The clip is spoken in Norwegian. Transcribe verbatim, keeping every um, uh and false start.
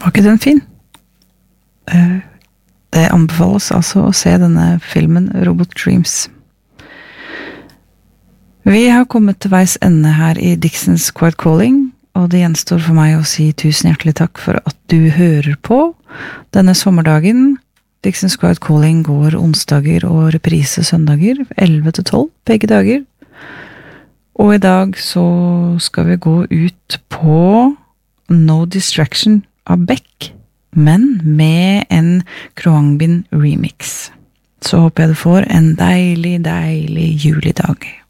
Var ikke den fin? Det anbefales altså å se denne filmen Robot Dreams. Vi har kommet til veis ende her i Dixons Quiet Calling, og det gjenstår for meg å si tusen hjertelig takk for at du hører på denne sommerdagen. Dixons Quiet Calling går onsdager og reprise søndager, elleve til tolv, begge dager. Og i dag så skal vi gå ut på No Distraction av Beck, men med en Kroangbin remix. Så håper jeg du får en deilig, deilig julidag.